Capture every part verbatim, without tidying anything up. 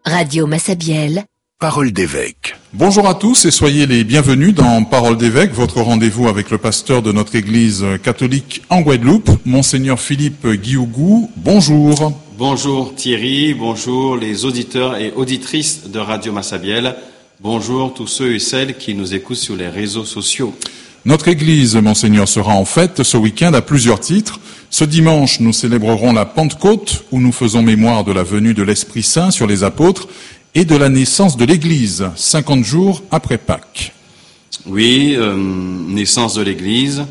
Radio Massabielle. Parole d'évêque. Bonjour à tous et soyez les bienvenus dans Parole d'évêque, votre rendez-vous avec le pasteur de notre église catholique en Guadeloupe, Monseigneur Philippe Guiougou. Bonjour. Bonjour Thierry, bonjour les auditeurs et auditrices de Radio Massabielle. Bonjour tous ceux et celles qui nous écoutent sur les réseaux sociaux. Notre église, Monseigneur, sera en fête ce week-end à plusieurs titres. Ce dimanche, nous célébrerons la Pentecôte, où nous faisons mémoire de la venue de l'Esprit Saint sur les apôtres et de la naissance de l'Église, cinquante jours après Pâques. Oui, euh, naissance de l'Église.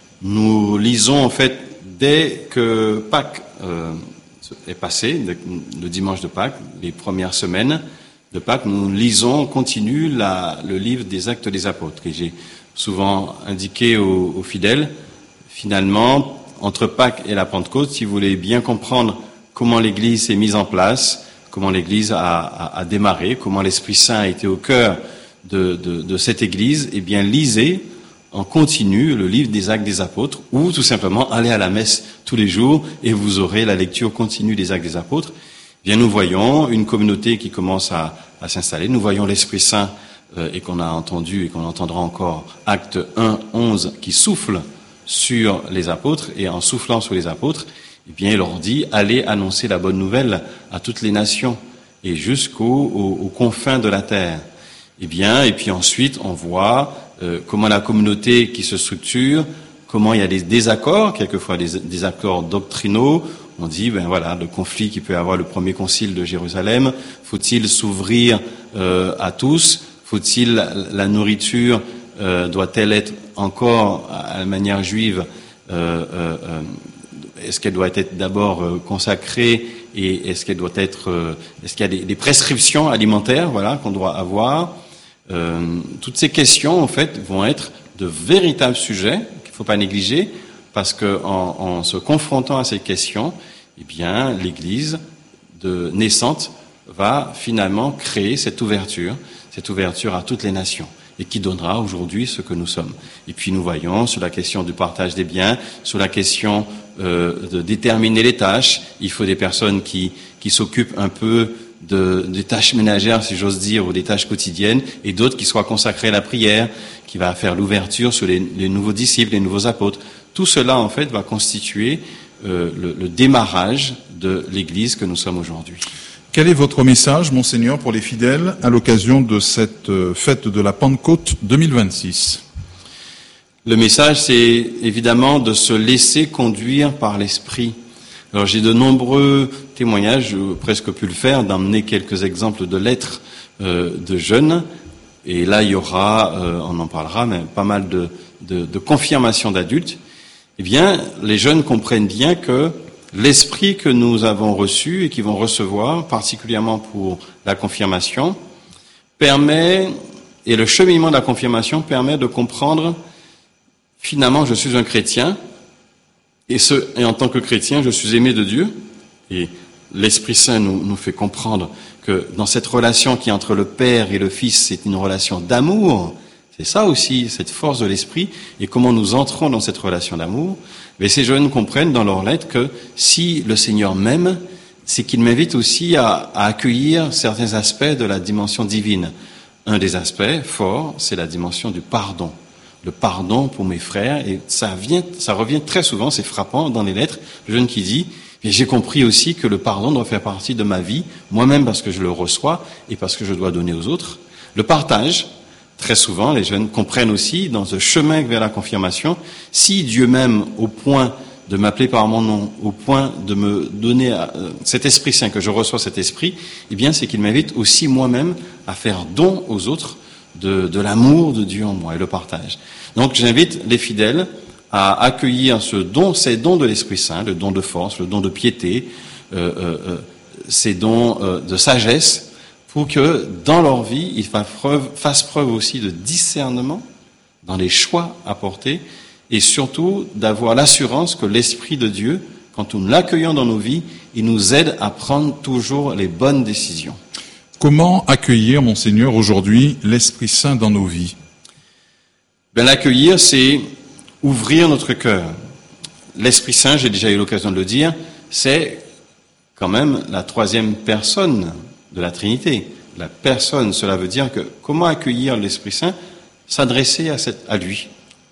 Nous lisons en fait, dès que Pâques euh, est passé, le dimanche de Pâques, les premières semaines de Pâques, nous lisons, on continue la, le livre des Actes des Apôtres, que j'ai souvent indiqué aux, aux fidèles. Finalement, entre Pâques et la Pentecôte, si vous voulez bien comprendre comment l'Église s'est mise en place, comment l'Église a, a, a démarré, comment l'Esprit Saint a été au cœur de, de, de cette Église, eh bien, lisez en continu le livre des Actes des Apôtres, ou tout simplement allez à la messe tous les jours et vous aurez la lecture continue des Actes des Apôtres. Eh bien, nous voyons une communauté qui commence à, à s'installer, nous voyons l'Esprit Saint euh, et qu'on a entendu et qu'on entendra encore, Acte un, onze, qui souffle sur les apôtres, et en soufflant sur les apôtres, eh bien, il leur dit, allez annoncer la bonne nouvelle à toutes les nations et jusqu'aux aux, aux confins de la terre. Eh bien, et puis ensuite, on voit euh, comment la communauté qui se structure, comment il y a des désaccords, quelquefois des désaccords doctrinaux. On dit, ben voilà, le conflit qui peut y avoir le premier concile de Jérusalem, faut-il s'ouvrir euh, à tous? Faut-il la, la nourriture euh, doit-elle être encore à la manière juive euh, euh, euh, Est-ce qu'elle doit être d'abord euh, consacrée et est-ce qu'elle doit être euh, est-ce qu'il y a des, des prescriptions alimentaires, voilà, qu'on doit avoir euh, Toutes ces questions, en fait, vont être de véritables sujets qu'il ne faut pas négliger, parce que en, en se confrontant à ces questions, eh bien, l'Église de naissante va finalement créer cette ouverture, cette ouverture à toutes les nations, et qui donnera aujourd'hui ce que nous sommes. Et puis nous voyons sur la question du partage des biens, sur la question euh, de déterminer les tâches. Il faut des personnes qui, qui s'occupent un peu de, des tâches ménagères, si j'ose dire, ou des tâches quotidiennes, et d'autres qui soient consacrées à la prière, qui va faire l'ouverture sur les, les nouveaux disciples, les nouveaux apôtres. Tout cela, en fait, va constituer euh, le, le démarrage de l'Église que nous sommes aujourd'hui. Quel est votre message, Monseigneur, pour les fidèles à l'occasion de cette fête de la Pentecôte deux mille vingt-six? Le message, c'est évidemment de se laisser conduire par l'Esprit. Alors j'ai de nombreux témoignages, j'ai presque pu le faire, d'emmener quelques exemples de lettres euh, de jeunes. Et là, il y aura, euh, on en parlera, mais pas mal de, de, de confirmations d'adultes. Eh bien, les jeunes comprennent bien que l'esprit que nous avons reçu et qu'ils vont recevoir, particulièrement pour la confirmation, permet, et le cheminement de la confirmation permet de comprendre, finalement, je suis un chrétien, et, ce, et en tant que chrétien, je suis aimé de Dieu, et l'Esprit Saint nous, nous fait comprendre que dans cette relation qui est entre le Père et le Fils, c'est une relation d'amour. C'est ça aussi, cette force de l'esprit, et comment nous entrons dans cette relation d'amour. Mais ces jeunes comprennent dans leurs lettres que si le Seigneur m'aime, c'est qu'il m'invite aussi à, à accueillir certains aspects de la dimension divine. Un des aspects forts, c'est la dimension du pardon. Le pardon pour mes frères, et ça vient, ça revient très souvent, c'est frappant dans les lettres, le jeune qui dit, et j'ai compris aussi que le pardon doit faire partie de ma vie, moi-même parce que je le reçois et parce que je dois donner aux autres. Le partage, très souvent, les jeunes comprennent aussi, dans ce chemin vers la confirmation, si Dieu m'aime au point de m'appeler par mon nom, au point de me donner euh, cet Esprit Saint, que je reçois cet Esprit, eh bien, c'est qu'il m'invite aussi moi-même à faire don aux autres de, de l'amour de Dieu en moi et le partage. Donc, j'invite les fidèles à accueillir ce don, ces dons de l'Esprit Saint, le don de force, le don de piété, euh, euh, ces dons euh, de sagesse, pour que dans leur vie, ils fassent preuve, fassent preuve aussi de discernement dans les choix à porter, et surtout d'avoir l'assurance que l'Esprit de Dieu, quand nous l'accueillons dans nos vies, il nous aide à prendre toujours les bonnes décisions. Comment accueillir, Monseigneur, aujourd'hui l'Esprit Saint dans nos vies? Ben, l'accueillir, c'est ouvrir notre cœur. L'Esprit Saint, j'ai déjà eu l'occasion de le dire, c'est quand même la troisième personne de la Trinité. La personne, cela veut dire que comment accueillir l'Esprit Saint? S'adresser à, cette, à lui,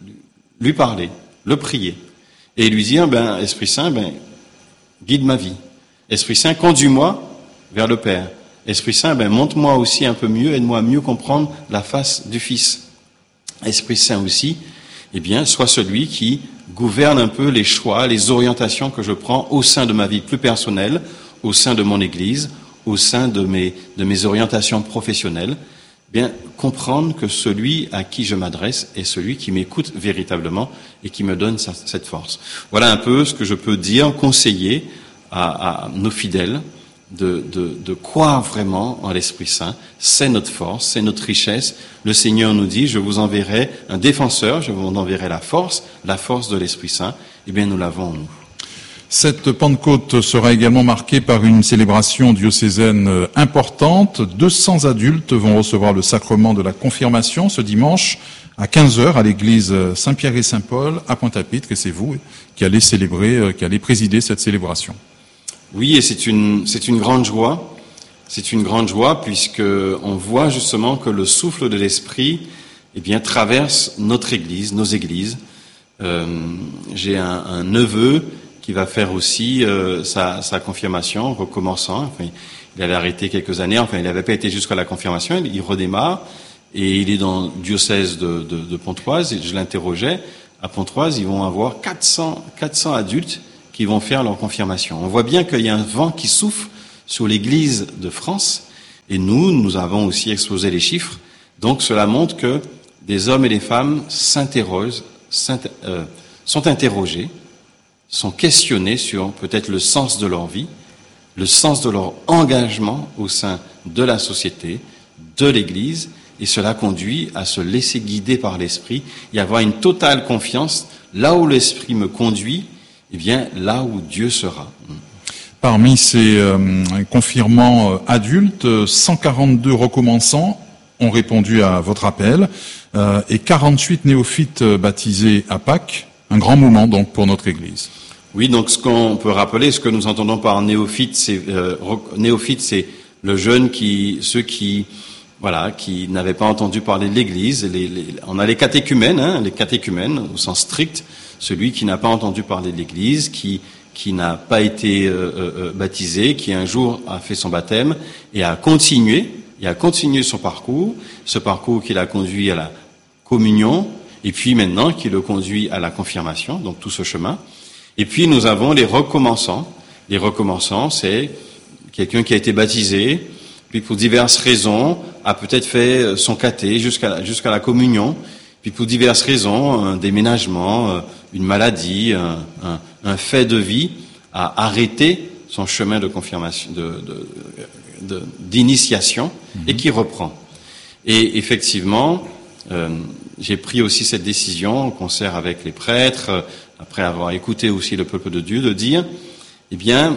lui parler, le prier, et lui dire, ben, Esprit Saint, ben, guide ma vie. Esprit Saint, conduis-moi vers le Père. Esprit Saint, ben, montre-moi aussi un peu mieux, aide-moi à mieux comprendre la face du Fils. Esprit Saint aussi, eh bien, sois celui qui gouverne un peu les choix, les orientations que je prends au sein de ma vie plus personnelle, au sein de mon Église, au sein de mes, de mes orientations professionnelles. Bien, comprendre que celui à qui je m'adresse est celui qui m'écoute véritablement et qui me donne sa, cette force. Voilà un peu ce que je peux dire, conseiller à, à nos fidèles, de, de, de croire vraiment en l'Esprit Saint. C'est notre force, c'est notre richesse. Le Seigneur nous dit, je vous enverrai un défenseur, je vous enverrai la force, la force de l'Esprit Saint. Eh bien, nous l'avons en nous. Cette Pentecôte sera également marquée par une célébration diocésaine importante. deux cents adultes vont recevoir le sacrement de la confirmation ce dimanche à quinze heures à l'église Saint-Pierre et Saint-Paul à Pointe-à-Pitre. Et c'est vous qui allez célébrer, qui allez présider cette célébration. Oui, et c'est une, c'est une grande joie. C'est une grande joie puisque on voit justement que le souffle de l'Esprit, eh bien, traverse notre église, nos églises. Euh, j'ai un, un neveu qui va faire aussi euh, sa, sa confirmation, recommençant. Enfin, il avait arrêté quelques années, enfin il n'avait pas été jusqu'à la confirmation, il, il redémarre, et il est dans le diocèse de, de, de Pontoise, et je l'interrogeais, à Pontoise, ils vont avoir quatre cents, quatre cents adultes qui vont faire leur confirmation. On voit bien qu'il y a un vent qui souffle sur l'Église de France, et nous, nous avons aussi exposé les chiffres, donc cela montre que des hommes et des femmes s'interrogent, s'inter, euh, sont interrogés, sont questionnés sur peut-être le sens de leur vie, le sens de leur engagement au sein de la société, de l'Église, et cela conduit à se laisser guider par l'Esprit et avoir une totale confiance. Là où l'Esprit me conduit, eh bien, là où Dieu sera. Parmi ces euh, confirmants euh, adultes, cent quarante-deux recommençants ont répondu à votre appel euh, et quarante-huit néophytes baptisés à Pâques. Un grand moment donc pour notre Église. Oui, donc ce qu'on peut rappeler, ce que nous entendons par néophyte, c'est euh, néophyte, c'est le jeune qui, ceux qui, voilà, qui n'avaient pas entendu parler de l'Église. Les, les, on a les catéchumènes, hein, les catéchumènes au sens strict, celui qui n'a pas entendu parler de l'Église, qui qui n'a pas été euh, euh, baptisé, qui un jour a fait son baptême et a continué, et a continué son parcours, ce parcours qui l'a conduit à la communion. Et puis maintenant, qui le conduit à la confirmation, donc tout ce chemin. Et puis nous avons les recommençants. Les recommençants, c'est quelqu'un qui a été baptisé, puis pour diverses raisons, a peut-être fait son caté jusqu'à la, jusqu'à la communion, puis pour diverses raisons, un déménagement, une maladie, un, un, un fait de vie, a arrêté son chemin de confirmation, de, de, de, d'initiation, mmh. et qui reprend. Et effectivement, euh, j'ai pris aussi cette décision en concert avec les prêtres, après avoir écouté aussi le peuple de Dieu, de dire, eh bien,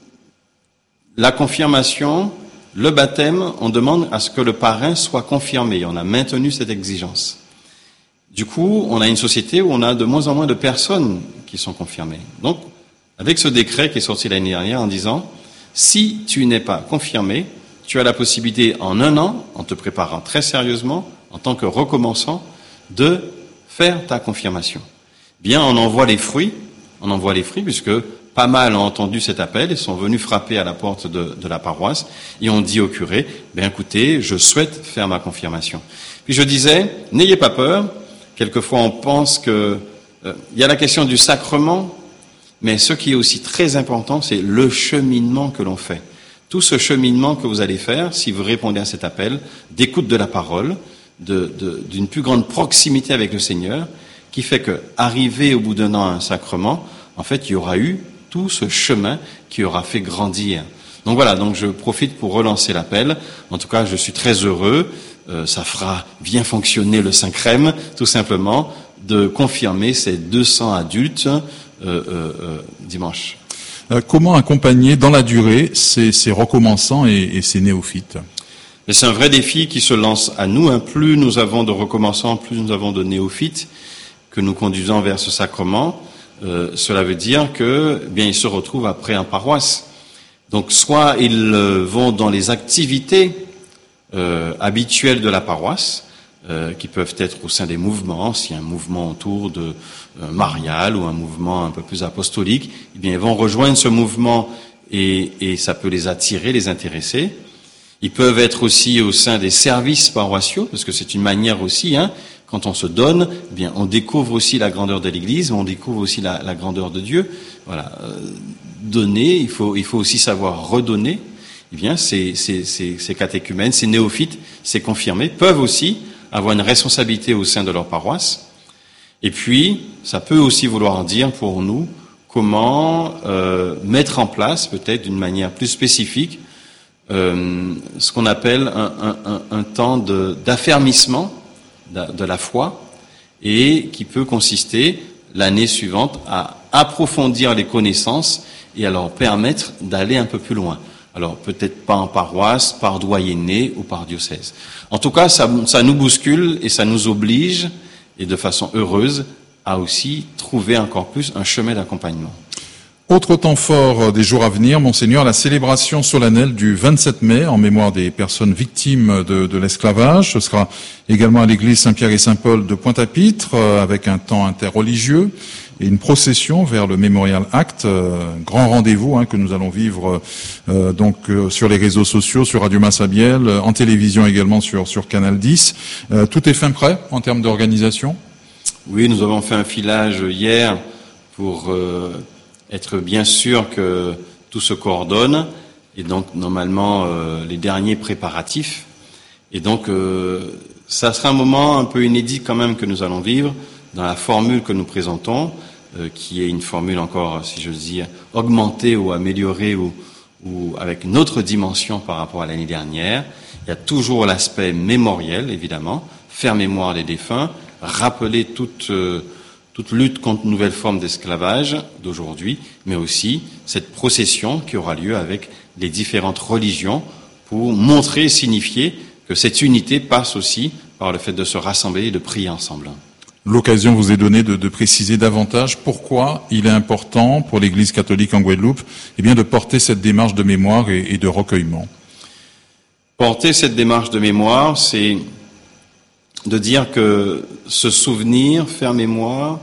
la confirmation, le baptême, on demande à ce que le parrain soit confirmé. On a maintenu cette exigence. Du coup, on a une société où on a de moins en moins de personnes qui sont confirmées. Donc, avec ce décret qui est sorti l'année dernière en disant, si tu n'es pas confirmé, tu as la possibilité en un an, en te préparant très sérieusement, en tant que recommençant, de faire ta confirmation. Bien, on en voit les fruits, on en voit les fruits, puisque pas mal ont entendu cet appel et sont venus frapper à la porte de, de la paroisse et ont dit au curé, bien écoutez, je souhaite faire ma confirmation. Puis je disais, n'ayez pas peur, quelquefois on pense que euh, il y a la question du sacrement, mais ce qui est aussi très important, c'est le cheminement que l'on fait. Tout ce cheminement que vous allez faire, si vous répondez à cet appel, d'écoute de la parole, de, de, d'une plus grande proximité avec le Seigneur, qui fait que, arrivé au bout d'un an à un sacrement, en fait, il y aura eu tout ce chemin qui aura fait grandir. Donc voilà, donc je profite pour relancer l'appel. En tout cas, je suis très heureux. Euh, ça fera bien fonctionner le Saint-Crème, tout simplement, de confirmer ces deux cents adultes euh, euh, euh, dimanche. Euh, comment accompagner dans la durée ces, ces recommençants et, et ces néophytes ? Mais c'est un vrai défi qui se lance à nous. Hein. Plus nous avons de recommençants, plus nous avons de néophytes que nous conduisons vers ce sacrement. Euh, cela veut dire que, eh bien, ils se retrouvent après en paroisse. Donc soit ils euh, vont dans les activités euh, habituelles de la paroisse, euh, qui peuvent être au sein des mouvements, s'il y a un mouvement autour de euh, marial ou un mouvement un peu plus apostolique, eh bien ils vont rejoindre ce mouvement et, et ça peut les attirer, les intéresser. Ils peuvent être aussi au sein des services paroissiaux, parce que c'est une manière aussi, hein, quand on se donne, eh bien, on découvre aussi la grandeur de l'Église, on découvre aussi la, la grandeur de Dieu. Voilà, euh, donner, il faut, il faut aussi savoir redonner. Eh bien, ces, ces, ces, ces catéchumènes, ces néophytes, ces confirmés, peuvent aussi avoir une responsabilité au sein de leur paroisse. Et puis, ça peut aussi vouloir dire pour nous comment euh, mettre en place, peut-être d'une manière plus spécifique, Euh, ce qu'on appelle un, un, un, un temps de, d'affermissement de, de la foi et qui peut consister l'année suivante à approfondir les connaissances et à leur permettre d'aller un peu plus loin. Alors peut-être pas en paroisse, par doyenné ou par diocèse. En tout cas, ça, ça nous bouscule et ça nous oblige, et de façon heureuse, à aussi trouver encore plus un chemin d'accompagnement. Autre temps fort des jours à venir, Monseigneur, la célébration solennelle du vingt-sept mai en mémoire des personnes victimes de, de l'esclavage. Ce sera également à l'église Saint-Pierre et Saint-Paul de Pointe-à-Pitre, avec un temps interreligieux et une procession vers le Memorial Act. Euh, grand rendez-vous hein, que nous allons vivre euh, donc euh, sur les réseaux sociaux, sur Radio Massabielle, euh, en télévision également sur, sur Canal dix. Euh, tout est fin prêt en termes d'organisation? Oui, nous avons fait un filage hier pour... Euh être bien sûr que tout se coordonne, et donc normalement euh, les derniers préparatifs. Et donc euh, ça sera un moment un peu inédit quand même que nous allons vivre dans la formule que nous présentons, euh, qui est une formule encore, si je veux dire, augmentée ou améliorée ou, ou avec une autre dimension par rapport à l'année dernière. Il y a toujours l'aspect mémoriel, évidemment, faire mémoire des défunts, rappeler toute... Euh, toute lutte contre une nouvelle forme d'esclavage d'aujourd'hui, mais aussi cette procession qui aura lieu avec les différentes religions pour montrer et signifier que cette unité passe aussi par le fait de se rassembler et de prier ensemble. L'occasion vous est donnée de, de préciser davantage pourquoi il est important pour l'Église catholique en Guadeloupe eh bien, de porter cette démarche de mémoire et, et de recueillement. Porter cette démarche de mémoire, c'est de dire que ce souvenir, faire mémoire,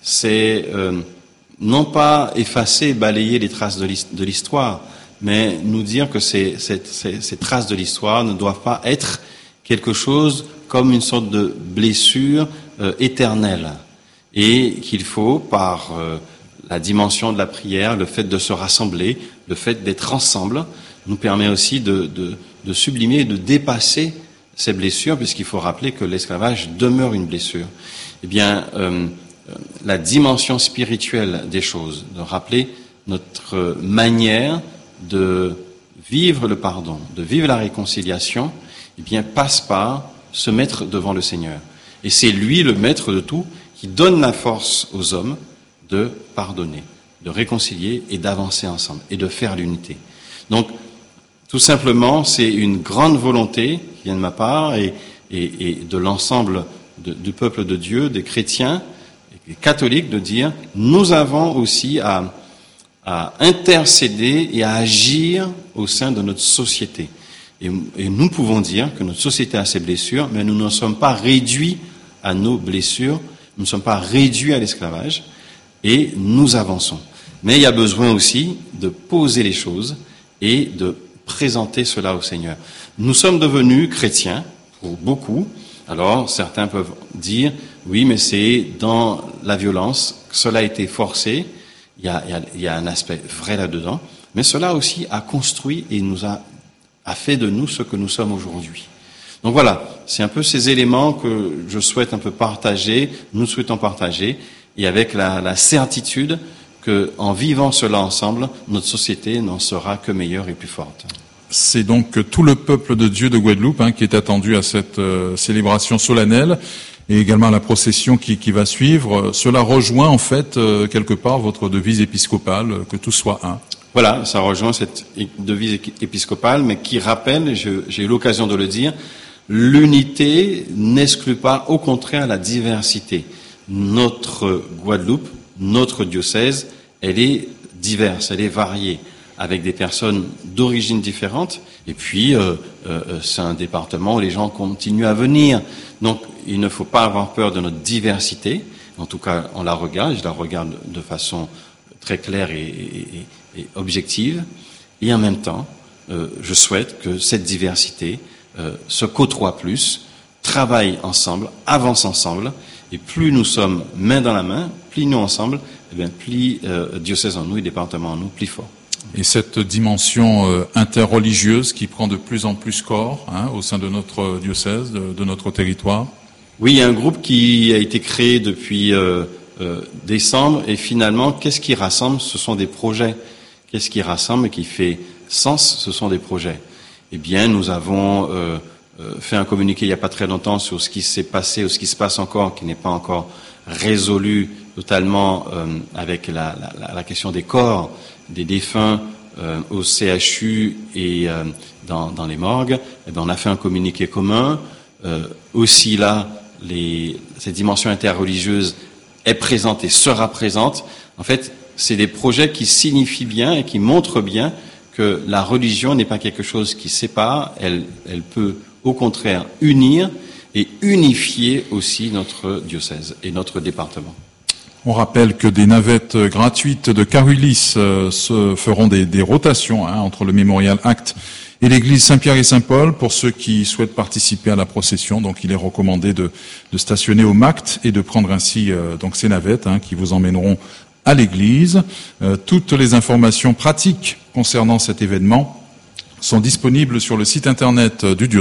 c'est euh, non pas effacer, balayer les traces de l'histoire, mais nous dire que ces, ces, ces, ces traces de l'histoire ne doivent pas être quelque chose comme une sorte de blessure euh, éternelle, et qu'il faut, par euh, la dimension de la prière, le fait de se rassembler, le fait d'être ensemble, nous permet aussi de, de, de sublimer, de dépasser ces blessures, puisqu'il faut rappeler que l'esclavage demeure une blessure. Eh bien, euh, la dimension spirituelle des choses, de rappeler notre manière de vivre le pardon, de vivre la réconciliation, eh bien, passe par se mettre devant le Seigneur. Et c'est lui, le maître de tout, qui donne la force aux hommes de pardonner, de réconcilier et d'avancer ensemble, et de faire l'unité. Donc, tout simplement, c'est une grande volonté qui vient de ma part et, et, et de l'ensemble de, du peuple de Dieu, des chrétiens, des catholiques, de dire nous avons aussi à, à intercéder et à agir au sein de notre société. Et, et nous pouvons dire que notre société a ses blessures, mais nous ne sommes pas réduits à nos blessures, nous ne sommes pas réduits à l'esclavage, et nous avançons. Mais il y a besoin aussi de poser les choses et de présenter cela au Seigneur. Nous sommes devenus chrétiens, pour beaucoup. Alors, certains peuvent dire, oui, mais c'est dans la violence que cela a été forcé. Il y a, il y a, il y a un aspect vrai là-dedans. Mais cela aussi a construit et nous a, a fait de nous ce que nous sommes aujourd'hui. Donc voilà, c'est un peu ces éléments que je souhaite un peu partager, nous souhaitons partager, et avec la, la certitude que, en vivant cela ensemble, notre société n'en sera que meilleure et plus forte. C'est donc tout le peuple de Dieu de Guadeloupe hein, qui est attendu à cette euh, célébration solennelle et également à la procession qui, qui va suivre. Cela rejoint en fait euh, quelque part votre devise épiscopale, euh, que tout soit un. Voilà, ça rejoint cette devise épiscopale, mais qui rappelle, je, j'ai eu l'occasion de le dire, l'unité n'exclut pas, au contraire, la diversité. Notre Guadeloupe, notre diocèse, elle est diverse, elle est variée, avec des personnes d'origines différentes. Et puis, euh, euh, c'est un département où les gens continuent à venir. Donc, il ne faut pas avoir peur de notre diversité. En tout cas, on la regarde, je la regarde de façon très claire et, et, et objective. Et en même temps, euh, je souhaite que cette diversité euh, se côtoie plus, travaille ensemble, avance ensemble. Et plus nous sommes main dans la main, plions ensemble, eh bien, plus euh, diocèse en nous et département en nous, plus fort. Et cette dimension euh, interreligieuse qui prend de plus en plus corps hein, au sein de notre diocèse, de, de notre territoire. Oui, il y a un groupe qui a été créé depuis euh, euh, décembre et finalement, qu'est-ce qui rassemble? Ce sont des projets. Qu'est-ce qui rassemble et qui fait sens? Ce sont des projets. Eh bien, nous avons euh, euh, fait un communiqué il n'y a pas très longtemps sur ce qui s'est passé ou ce qui se passe encore, qui n'est pas encore résolu totalement euh, avec la, la, la question des corps des défunts euh, au C H U et euh, dans, dans les morgues. Eh bien, on a fait un communiqué commun. Euh, aussi là, les, cette dimension interreligieuse est présente et sera présente. En fait, c'est des projets qui signifient bien et qui montrent bien que la religion n'est pas quelque chose qui sépare, elle, elle peut au contraire unir et unifier aussi notre diocèse et notre département. On rappelle que des navettes gratuites de Carulis euh, se feront des, des rotations hein, entre le Mémorial Acte et l'église Saint-Pierre et Saint-Paul pour ceux qui souhaitent participer à la procession. Donc il est recommandé de, de stationner au M A C T et de prendre ainsi euh, donc ces navettes hein, qui vous emmèneront à l'église. Euh, toutes les informations pratiques concernant cet événement sont disponibles sur le site internet du diocèse.